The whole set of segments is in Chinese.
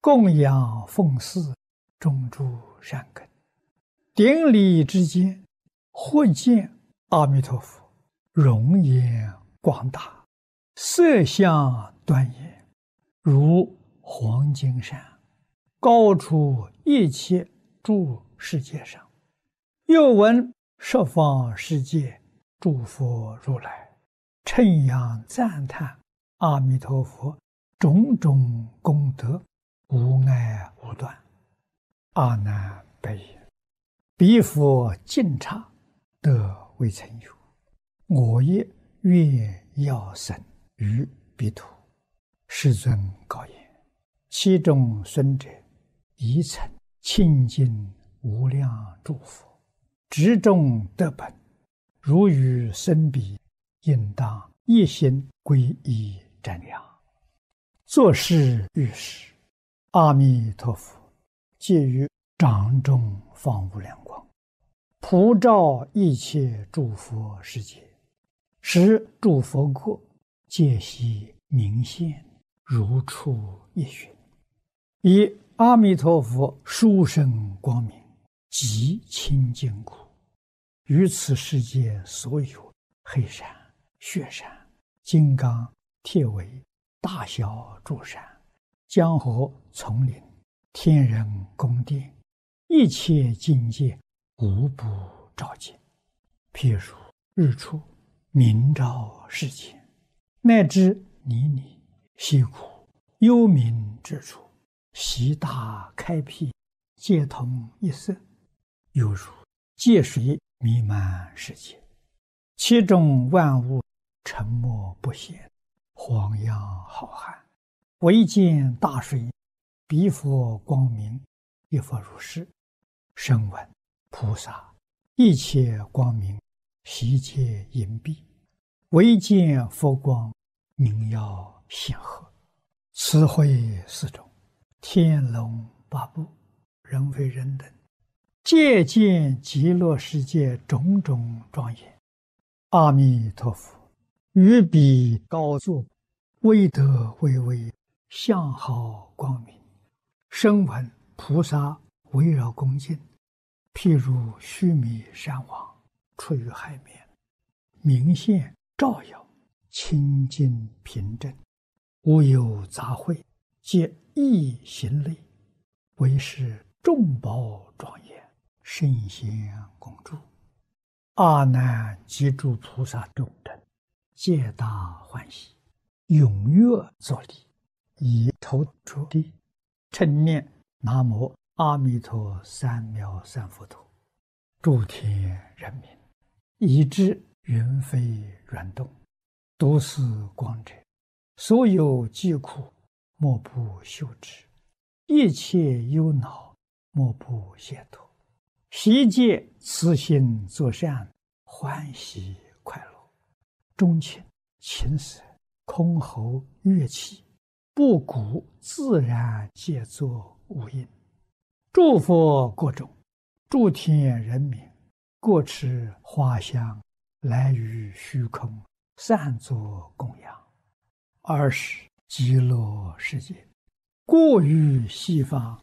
供养奉祀，种诸善根。顶礼之间，或见阿弥陀佛容颜广大，色相端严，如黄金山，高出一切诸世界上。又闻十方世界诸佛如来称扬赞叹阿弥陀佛种种功德，无碍无断。阿难白言：彼佛尽刹得未曾有，我也愿要生于彼土。世尊告言：其中孙者，宜曾清净无量诸佛，执众得本，如与生彼，应当一心皈依瞻仰。作是遇时，阿弥陀佛借于掌中放无量光，普照一切诸佛世界，使诸佛国皆悉明现，如出一寻。以阿弥陀佛殊胜光明极清净故，于此世界所有黑山、雪山、金刚、铁围、大小诸山、江河丛林、天人宫殿，一切境界无不照见。譬如日出明照世间，乃至泥泞溪谷幽冥之处，悉大开辟，皆同一色，犹如界水弥漫世界，其中万物沉默不显，荒洋浩瀚，唯见大水，彼佛光明，一佛如是。声闻菩萨一切光明，悉皆隐蔽，唯见佛光，明耀显赫。此会四种，天龙八部，人非人等，皆见极乐世界种种庄严。阿弥陀佛于彼高坐，威德巍巍，相好光明。声闻菩萨围绕恭敬，譬如须弥山王出于海面，明现照耀，清净平正，无有杂秽，皆一行类，为是众宝庄严，圣贤共住。阿难及诸菩萨众等，皆大欢喜，踊跃作礼，以头着地，称念南无阿弥陀三藐三佛陀。诸天人民，以至云飞软动，读思光者，所有疾苦莫不休止，一切忧恼莫不解脱，悉皆慈心作善，欢喜快乐。钟磬、琴瑟、箜篌、乐器，布谷自然皆作无应。诸佛国中，诸天人民，各持花香，来于虚空，散作供养。尔时极乐世界，过于西方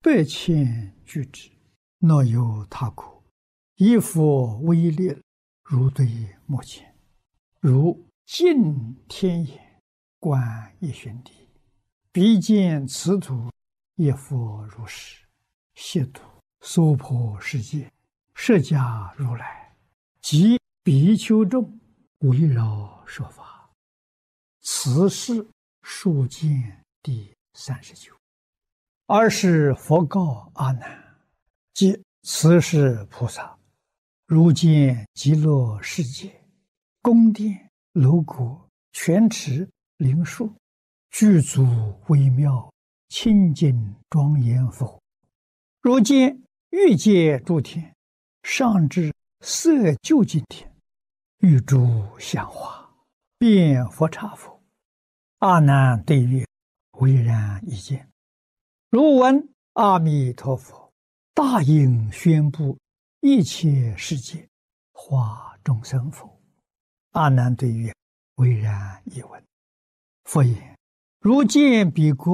8,000俱胝，若有他国，以佛威力，如对目前，如镜天眼，观一旬地，彼见此土，一佛如是。悉土娑婆世界，释迦如来及比丘众围绕说法。此是数见第39。尔时佛告阿难：即此是菩萨，如见极乐世界，宫殿楼阁、泉池灵树，具足微妙，清净庄严否？如见欲界诸天，上至色究竟天，欲诸香花，遍佛刹否？阿难对曰：唯然一见。如闻阿弥陀佛大应宣布一切世界，化众生否？阿难对曰：唯然一闻。佛言：如见彼国